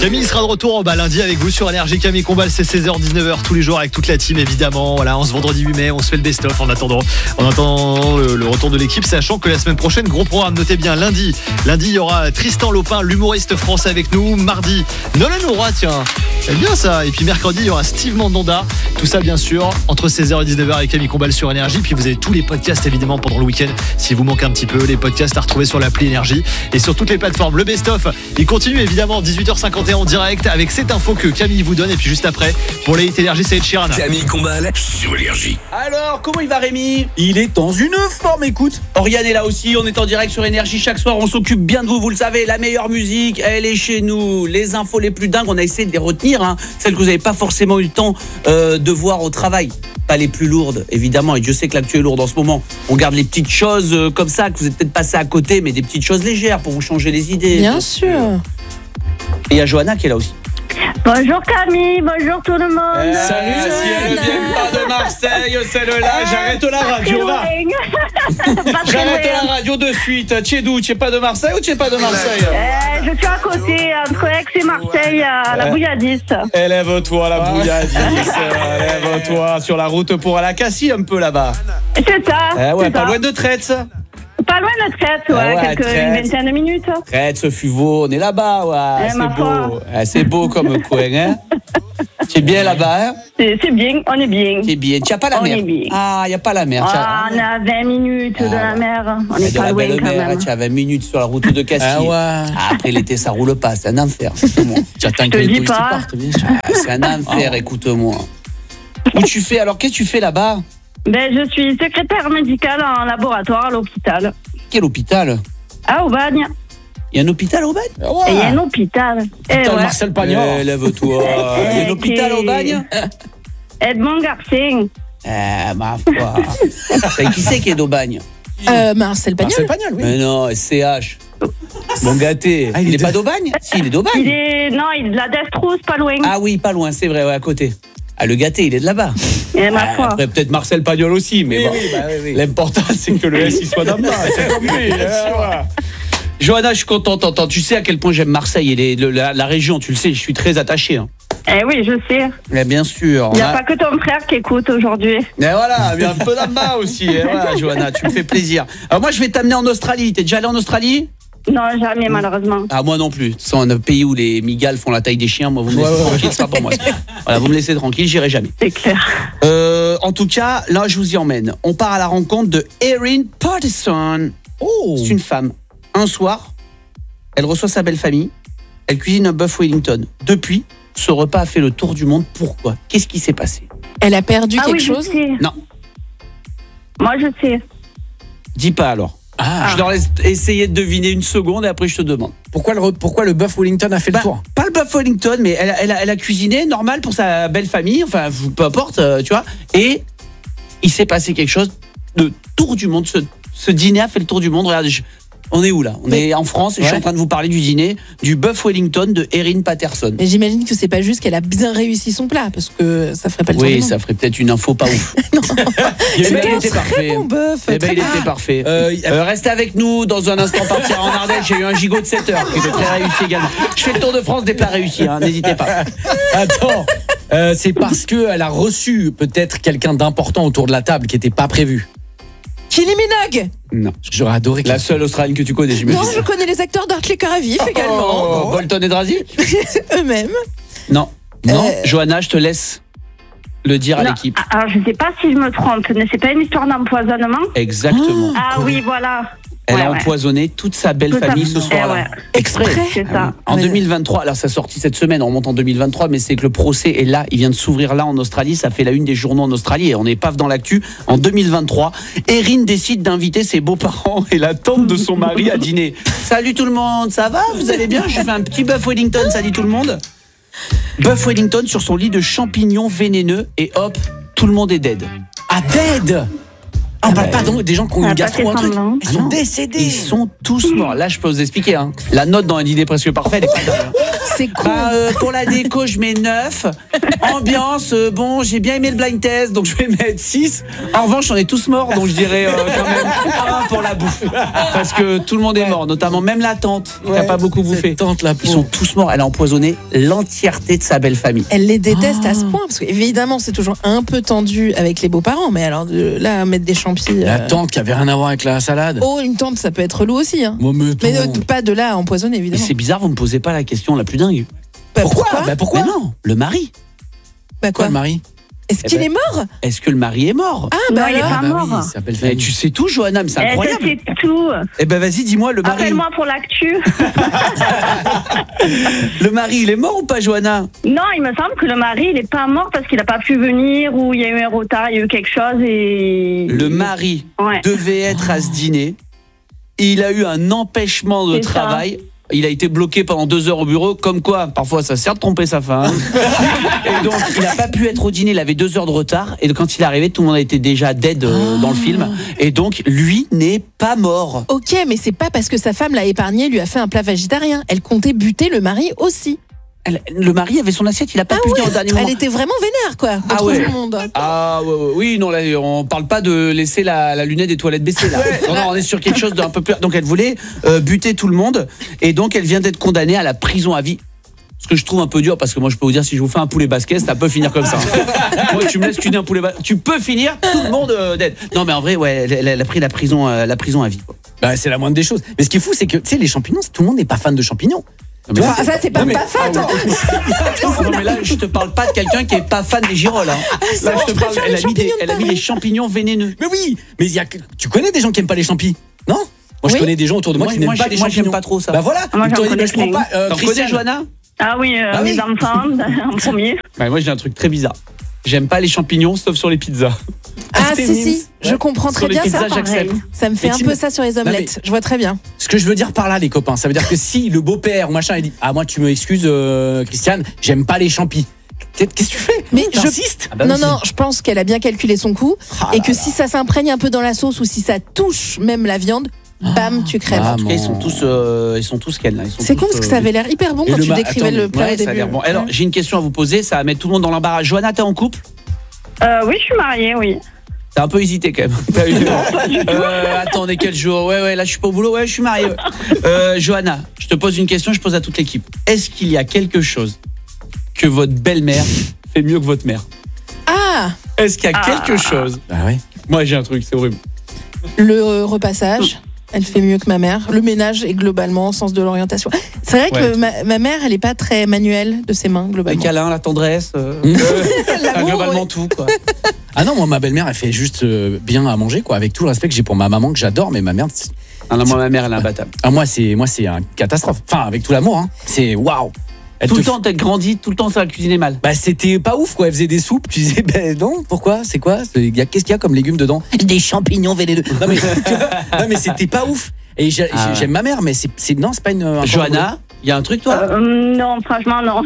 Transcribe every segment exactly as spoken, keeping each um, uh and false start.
Camille sera de retour bah, lundi avec vous sur Énergie. Camille Combal, c'est seize heures dix-neuf heures tous les jours avec toute la team évidemment. Voilà, on se vendredi huit mai, on se fait le best-of en attendant, en attendant le, le retour de l'équipe, sachant que la semaine prochaine, gros programme, notez bien, lundi, lundi il y aura Tristan Lopin, l'humoriste français avec nous. Mardi, Nolan Leroy, tiens, c'est bien ça. Et puis mercredi, il y aura Steve Mandanda. Tout ça bien sûr entre seize heures et dix-neuf heures avec Camille Combal sur Énergie. Puis vous avez tous les podcasts évidemment pendant le week-end. Si vous manquez un petit peu, les podcasts à retrouver sur l'appli Énergie et sur toutes les plateformes. Le best-of, il continue évidemment dix-huit heures cinquante et un en direct avec cette info que Camille vous donne. Et puis juste après, pour les hits Énergie, c'est Ed Sheeran. Camille Combal sur Énergie. Alors, comment il va Rémi ? Il est dans une forme, écoute. Oriane est là aussi, on est en direct sur Énergie chaque soir. On s'occupe bien de vous, vous le savez. La meilleure musique, elle est chez nous. Les infos les plus dingues, on a essayé de les retenir. Hein. Celles que vous n'avez pas forcément eu le temps euh, de voir au travail. Pas les plus lourdes, évidemment. Et Dieu sait que l'actu est lourde en ce moment. On garde les petites choses euh, comme ça, que vous êtes peut-être passé à côté, mais des petites choses légères pour vous changer les idées. Bien sûr. Et il y a Johanna qui est là aussi. Bonjour Camille, bonjour tout le monde. Euh, Salut, si elle ne vient pas de Marseille, celle-là, j'arrête la radio là. J'arrête la radio de suite. Tu es d'où ? Tu es pas de Marseille ou tu es pas de Marseille ? euh, Je suis à côté, entre Aix et Marseille, à la Bouilladisse. Élève-toi la Bouilladisse, élève-toi sur la route pour Alacassie un peu là-bas. C'est ça. Eh ouais, c'est pas ça. loin de Traite. Pas loin de Traite, ouais, Ah ouais, quelques Traite. une vingtaine de minutes. Traite, ce Fuveau, on est là-bas, ouais. Eh, c'est ma beau. foi. Eh, c'est beau comme coin, hein. Tu es bien là-bas, hein. C'est, c'est bien, on est bien. Tu es bien. Tu n'as pas la On mer. est bien. Ah, il n'y a pas la mer. Tu as- Ah, on est à vingt minutes de Ah, la mer. On de est pas la loin belle quand mer, même. tu as vingt minutes sur la route de Cassis. Ah ouais. Ah, après l'été, ça roule pas, c'est un enfer. Écoute-moi. Tu attends que te les dis touristes pas. partent, bien sûr. Ah, c'est un enfer, écoute-moi. Où tu fais alors qu'est-ce que tu fais là-bas ? Ben, je suis secrétaire médicale en laboratoire à l'hôpital. Quel hôpital ? À Aubagne. Il y a un hôpital au Bagne ? Et il y a un hôpital. Et ouais. Marcel Pagnol. Eh, lève-toi. Il y a un hôpital au Bagne ? Edmond Garcin. Eh, ma foi. Et qui c'est qui est d'Aubagne ? Euh, Marcel Pagnol. Marcel Pagnol, oui. Mais non, C H. Mon gâté. Ah, il il est est de- pas d'Aubagne ? Si, il est Il d'Aubagne. est, non, il est de la Destrousse, pas loin. Ah oui, pas loin, c'est vrai, ouais, à côté. Ah, le gâté, il est de là-bas. Et ma Ah, foi. après, peut-être Marcel Pagnol aussi, mais bon. L'important, c'est que le S, il soit dans le bas. C'est comme lui, hein, voilà. Johanna, je suis contente d'entendre. Tu sais à quel point j'aime Marseille et les- le- la, la région, tu le sais, je suis très attaché. Hein. Eh oui, je sais. Mais bien sûr. Il n'y a hein. pas que ton frère qui écoute aujourd'hui. Mais voilà, il y a un peu d'en bas aussi. Et voilà, Johanna, tu me fais plaisir. Alors moi, je vais t'amener en Australie. T'es déjà allé en Australie ? Non, jamais, malheureusement. Ah, moi non plus. C'est un pays où les migales font la taille des chiens. Moi, vous me laissez tranquille, c'est pas pour moi. Voilà, vous me laissez tranquille, j'irai jamais. C'est clair. Euh, en tout cas, là, je vous y emmène. On part à la rencontre de Erin Patterson. Oh. C'est une femme. Un soir, elle reçoit sa belle famille. Elle cuisine un bœuf Wellington. Depuis, ce repas a fait le tour du monde. Pourquoi ? Qu'est-ce qui s'est passé ? Elle a perdu Ah quelque oui, je chose. sais. Non. Moi, je sais. Dis pas alors. Ah. Je leur laisse essayer de deviner une seconde et après je te demande. Pourquoi le, pourquoi le bœuf Wellington a fait Bah, le tour ? pas le bœuf Wellington, mais elle, a- elle, a, elle a cuisiné normal pour sa belle famille, enfin peu importe, euh, tu vois. Et il s'est passé quelque chose de tour du monde. Ce, ce dîner a fait le tour du monde. Regarde, je- on est où là ? On Mais- est en France et je suis Ouais. en train de vous parler du dîner du bœuf Wellington de Erin Patterson. Mais j'imagine que c'est pas juste qu'elle a bien réussi son plat, parce que ça ferait pas le tour Oui, du monde. ça ferait peut-être une info pas ouf. Il y a Eh une- ben, il un était très parfait. bon bœuf. Eh ben, très il bon. était parfait. Euh, Euh, restez avec nous dans un instant partir en Ardèche. J'ai eu un gigot de sept heures qui était très réussi également. Je fais le tour de France des plats réussis, hein, n'hésitez pas. Attends, euh, c'est parce qu'elle a reçu peut-être quelqu'un d'important autour de la table qui n'était pas prévu. Kylie Minogue. Non. J'aurais adoré que La seule Australienne que tu connais, j'imagine. Non, je connais les acteurs d'Hartley Cœur à vif également. Oh, Bolton et Drazi. Eux-mêmes. Non. Non. Euh, Johanna, je te laisse le dire à Non, l'équipe. alors, je ne sais pas si je me trompe, mais c'est pas une histoire d'empoisonnement. Exactement. Ah oui, voilà. Elle Ouais, a ouais. empoisonné toute sa belle Toute sa- famille ce Eh soir-là. ouais. Exprès. C'est ça. En Mais- deux mille vingt-trois, alors ça sorti cette semaine, on remonte en deux mille vingt-trois, mais c'est que le procès est là, il vient de s'ouvrir là en Australie, ça fait la une des journaux en Australie et on est paf dans l'actu. En deux mille vingt-trois, Erin décide d'inviter ses beaux-parents et la tante de son mari à dîner. Salut tout le monde, ça va ? Vous allez bien ? Je fais un petit bœuf Wellington, ça dit tout le monde ? Bœuf Wellington sur son lit de champignons vénéneux et hop, tout le monde est dead. Ah, dead. Ah, on parle pas donc des gens qui ont On une a pas gastro fait ou un truc. semblant. Ils sont décédés. Ils sont tous morts. Là, je peux vous expliquer. Hein. La note dans une idée presque parfaite, elle est pas dingue. C'est con. Bah, euh, pour la déco, je mets neuf. Ambiance, euh, bon, j'ai bien aimé le blind test, donc je vais mettre six. En revanche, on est tous morts, donc je dirais euh, quand même un pour la bouffe. Parce que tout le monde est mort, notamment même la tante, qui n'a pas beaucoup bouffé. Tante, la Ils sont tous morts. Elle a empoisonné l'entièreté de sa belle famille. Elle les déteste à ce point, parce qu'évidemment, c'est toujours un peu tendu avec les beaux-parents, mais alors de là, mettre des champis. La euh, tante qui avait rien à voir avec la salade. Oh, une tante, ça peut être relou aussi. Hein. Moi, mais Mais attends. euh, pas de là à empoisonner, Et évidemment. c'est bizarre, vous me posez pas la question la plus dingue. Bah, Pourquoi Bah pourquoi Mais non, le mari. Bah, Quoi, quoi le mari Est-ce Eh qu'il ben, est mort? Est-ce que le mari est mort? Ah, Non, bah il est alors. pas bah mort. oui, il s'appelle Mais Fanny. tu sais tout, Johanna, mais c'est Eh, incroyable. je sais tout. Eh ben vas-y, dis-moi, le mari. Appelle-moi pour l'actu. Le mari, il est mort ou pas, Johanna? Non, il me semble que le mari, il n'est pas mort parce qu'il n'a pas pu venir ou il y a eu un retard, il y a eu quelque chose et... Le mari Ouais. devait être à ce dîner. Il a eu un empêchement de C'est ça. travail. Il a été bloqué pendant deux heures au bureau. Comme quoi, parfois, ça sert de tromper sa femme. Et donc, il n'a pas pu être au dîner. Il avait deux heures de retard. Et quand il est arrivé, tout le monde était déjà dead euh, dans le film. Et donc, lui n'est pas mort. Ok, mais c'est pas parce que sa femme l'a épargné, lui a fait un plat végétarien. Elle comptait buter le mari aussi. Elle- le mari avait son assiette. Il n'a pas Ah pu ouais, venir au dernier moment. elle était vraiment vénère, quoi, contre Ah ouais. tout le monde. Ah ouais, ouais, oui, non, là, on parle pas de laisser la, la lunette des toilettes baissée là. Non, non, on est sur quelque chose d'un peu plus. Donc elle voulait euh, buter tout le monde et donc elle vient d'être condamnée à la prison à vie. Ce que je trouve un peu dur parce que moi je peux vous dire si je vous fais un poulet basket, ça peut finir comme ça. Moi tu me laisses cuner un poulet basket, tu peux finir tout le monde euh, dead. Non mais en vrai ouais, elle, elle a pris la prison, euh, la prison à vie. Quoi. Bah, c'est la moindre des choses. Mais ce qui est fou, c'est que, tu sais, les champignons, tout le monde n'est pas fan de champignons. Non, mais Enfin, ça, c'est pas, non, mais- pas fan. Non mais là je te parle pas de quelqu'un qui est pas fan des girolles. Hein. Là bon, je te je parle, préfère elle a les mis des, champignons de elle a mis Paris. des champignons vénéneux. Mais oui, mais il y a, que- tu connais des gens qui aiment pas les champis, non? Moi, je Oui. connais des gens autour de moi, Moi, qui n'aiment moi, pas j'ai- les moi, champignons. j'aime pas trop ça. Bah voilà, Moi, ils j'en t'auraient dit, bah, connais je prends plein. pas. Euh, T'en Christiane. connais Johanna? Ah oui, euh, Ah mes oui. enfants, en premier. Ouais, moi j'ai un truc très bizarre. J'aime pas les champignons sauf sur les pizzas. Ah, C'était si, mimes. si, je comprends Sur très les bien pizzas, ça. j'accepte. Ça me fait Mais un Tim- peu ça sur les Non, omelettes. Je vois très bien. Ce que je veux dire par là, les copains, ça veut dire que si le beau-père ou machin, il dit, ah, moi, tu me excuses, euh, Christiane, j'aime pas les champis. Qu'est-ce que tu fais? Mais je- T'insistes? Ah bah non, oui, non, je pense qu'elle a bien calculé son coup Ah et là que là. si ça s'imprègne un peu dans la sauce ou si ça touche même la viande, bam, tu crèves. Ah, En tout cas, ils sont tous, euh, ils sont tous ken là. Ils sont C'est tous, con parce que euh, ça avait l'air hyper bon Et quand le tu ma- décrivais attends, le plat Ouais, au ça a début. l'air bon. Alors, j'ai une question à vous poser, ça va mettre tout le monde dans l'embarras. Johanna, t'es en couple? Euh, oui, je suis mariée, oui. T'as un peu hésité quand même. T'as eu- euh, attends, on est quel jour? Ouais, ouais, là je suis pas au boulot, ouais, je suis marié. ouais. Euh, Johanna, je te pose une question, je pose à toute l'équipe. Est-ce qu'il y a quelque chose que votre belle-mère fait mieux que votre mère? Ah, Est-ce qu'il y a Ah. quelque chose? Bah ouais. Moi j'ai un truc, c'est horrible. le euh, repassage. Elle fait mieux que ma mère. Le ménage est globalement au sens de l'orientation. C'est vrai Ouais. que ma, ma mère, elle est pas très manuelle de ses mains, Le globalement. câlin, la tendresse, euh, enfin, L'amour, globalement ouais. tout quoi. Ah non, moi, ma belle-mère, elle fait juste euh, bien à manger, quoi, avec tout le respect que j'ai pour ma maman, que j'adore, mais ma mère, c'est- Ah non, moi ma mère elle est imbattable. ah, moi, c'est, moi, c'est une catastrophe. Enfin, avec tout l'amour, hein. C'est waouh. Elle Tout te le temps t'as grandi, tout le temps ça a cuisiné mal. Bah, c'était pas ouf, quoi. Elle faisait des soupes. Tu disais, ben non, pourquoi? C'est quoi? Il y a- Qu'est-ce qu'il y a comme légumes dedans? Des champignons vénéneux. Non, mais, non, mais c'était pas ouf. Et j'ai- Ah ouais. j'aime ma mère, mais c'est, c'est non, c'est pas une. un Johanna, il y a un truc toi? Euh, non, franchement, non.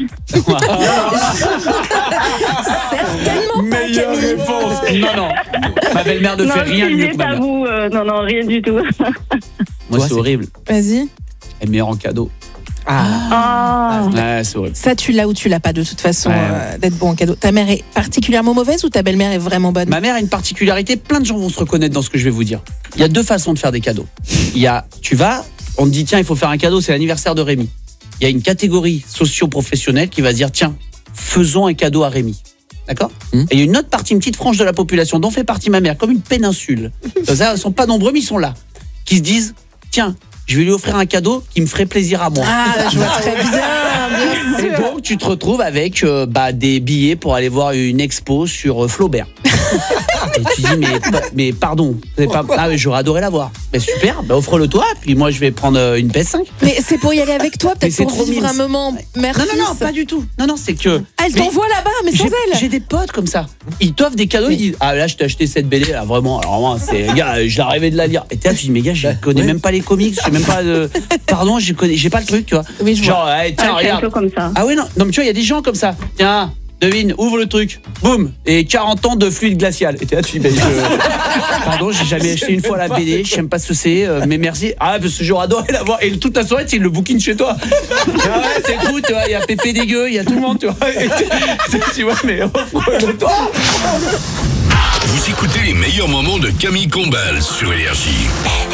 Certainement pas, Meilleure Camille. réponse. Non, non. Ma belle-mère ne non, fait rien de mieux sujet que ma mère. tabou, euh, non, non, rien du tout. Moi, Toi, c'est c'est- horrible. Vas-y. Elle est meilleure en cadeau. Ah. Ouais, c'est horrible. Ça, tu l'as ou tu l'as pas de toute façon Ouais. euh, d'être bon en cadeau. Ta mère est particulièrement mauvaise ou ta belle-mère est vraiment bonne? Ma mère a une particularité, plein de gens vont se reconnaître dans ce que je vais vous dire. Il y a deux façons de faire des cadeaux. Il y a, tu vas, on te dit, tiens, il faut faire un cadeau, c'est l'anniversaire de Rémi. Il y a une catégorie socio-professionnelle qui va se dire, tiens, faisons un cadeau à Rémi. D'accord? Mmh. Et il y a une autre partie, une petite frange de la population dont fait partie ma mère, comme une péninsule. Ça, ils sont pas nombreux, mais ils sont là. Qui se disent, tiens, je vais lui offrir un cadeau qui me ferait plaisir à moi. Ah, je vois très bien, bien Et sûr. donc, tu te retrouves avec euh, bah, des billets pour aller voir une expo sur euh, Flaubert. Et tu dis, mais, mais pardon, c'est pas... ah, mais j'aurais adoré la voir. Mais super, bah, offre-le toi, puis moi je vais prendre euh, une P S cinq. Mais c'est pour y aller avec toi, Mais peut-être c'est pour trop vivre mimes. un moment Non, mère-fils. non, non, pas du tout. Non, non, c'est que. Ah, elle Mais t'envoie là-bas, mais sans J'ai elle. j'ai des potes comme ça. Ils t'offrent des cadeaux, ils disent, ah là, je t'ai acheté cette B D, là, vraiment. Alors, moi, c'est, gars, je la rêvais de la lire. Et t'es là, tu dis, mais gars, je connais Ouais. même pas les comics, je sais même pas de. Pardon, je connais, j'ai pas le truc, tu vois. Oui, je Genre, hey, tiens, Ah, c'est un regarde. peu comme ça. Ah oui, non, non, mais tu vois, il y a des gens comme ça. Tiens, devine, ouvre le truc, boum, et quarante ans de fluide glacial. Et t'es là, tu dis, ben, je... pardon, j'ai jamais acheté une fois la B D, je sais même pas ce que c'est, euh, mais merci. Ah, parce que j'aurais adoré l'avoir. Et toute la soirée, tu sais, le booking chez toi. Ah ouais, c'est cool, tu vois, il y a Pépé dégueu, il y a tout le monde, tu vois. Et tu vois, mais offre-le-toi. Vous écoutez les meilleurs moments de Camille Combal sur Énergie.